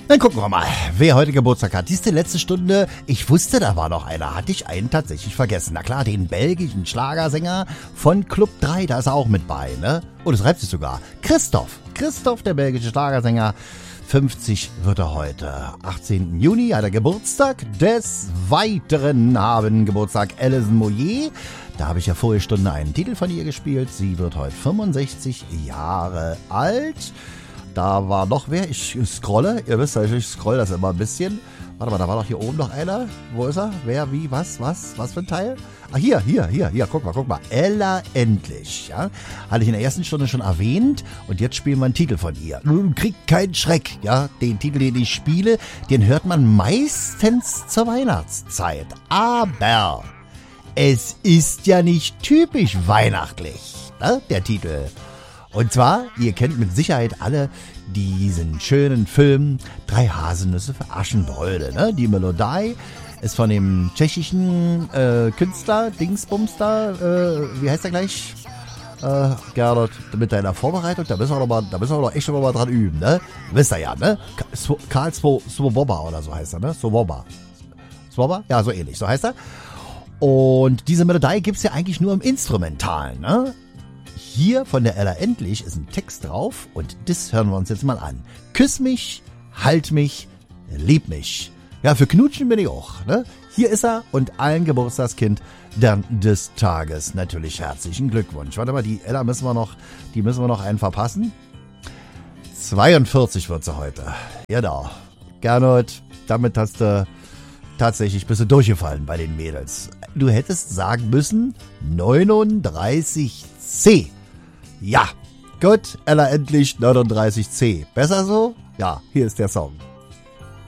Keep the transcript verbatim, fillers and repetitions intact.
Dann gucken wir mal, wer heute Geburtstag hat. Dies ist die letzte Stunde. Ich wusste, da war noch einer. Hatte ich einen tatsächlich vergessen. Na klar, den belgischen Schlagersänger von Club drei, da ist er auch mit bei, ne? Oh, das reibt sich sogar. Christoph. Christoph, der belgische Schlagersänger. fünfzig wird er heute. achtzehnten Juni hat er Geburtstag. Des Weiteren haben Geburtstag Alison Moyet. Da habe ich ja vorige Stunde einen Titel von ihr gespielt. Sie wird heute fünfundsechzig Jahre alt. Da war noch wer, ich scrolle, ihr wisst ja, ich scroll das immer ein bisschen. Warte mal, da war doch hier oben noch einer. Wo ist er? Wer, wie, was, was, was für ein Teil? Ah, hier, hier, hier, hier, guck mal, guck mal. Ella Endlich, ja. Hatte ich in der ersten Stunde schon erwähnt und jetzt spielen wir einen Titel von ihr. Nun kriegt keinen Schreck, ja. Den Titel, den ich spiele, den hört man meistens zur Weihnachtszeit. Aber es ist ja nicht typisch weihnachtlich, ne, der Titel. Und zwar, ihr kennt mit Sicherheit alle diesen schönen Film Drei Haselnüsse für Aschenbrödel. Ne? Die Melodie ist von dem tschechischen äh, Künstler, Dingsbumster, äh, wie heißt der gleich? Äh, Gernot, mit deiner Vorbereitung, da müssen wir doch mal, da müssen wir doch echt schon mal dran üben, ne? Wisst ihr ja, ne? Karl Swoboda oder so heißt er, ne? Swoboda. Swoboda? Ja, so ähnlich, so heißt er. Und diese Melodie gibt's ja eigentlich nur im Instrumentalen, ne? Hier von der Ella Endlich ist ein Text drauf und das hören wir uns jetzt mal an. Küss mich, halt mich, lieb mich. Ja, für Knutschen bin ich auch, ne? Hier ist er und allen Geburtstagskind dann des Tages natürlich herzlichen Glückwunsch. Warte mal, die Ella müssen wir noch, die müssen wir noch einen verpassen. zweiundvierzig wird sie heute. Genau. Gernot, damit hast du tatsächlich bist du durchgefallen bei den Mädels. Du hättest sagen müssen neununddreißig C. Ja, gut, Ella Endlich neununddreißig C. Besser so? Ja, hier ist der Song.